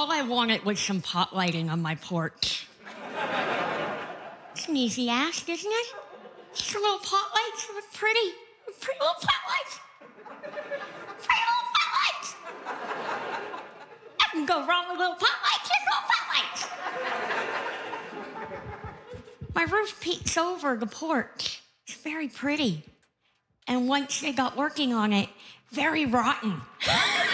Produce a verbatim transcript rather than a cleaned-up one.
all I wanted was some pot lighting on my porch. It's an easy ask, isn't it? Just a little pot lights, pretty, pretty little pot lights. Pretty little pot lights. Nothing go wrong with little pot lights, just little pot lights. My roof peeks over the porch. It's very pretty. And once they got working on it, very rotten.